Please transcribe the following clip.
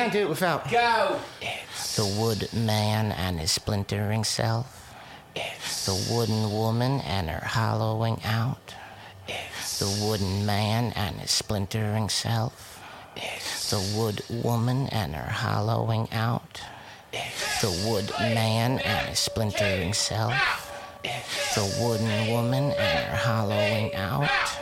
can't do it without. Go. The wood man and his splintering self. The wooden woman and her hollowing out. The wooden man and his splintering self. The wood woman and her hollowing out. The wood man and his splintering self. The wooden woman and her hollowing out.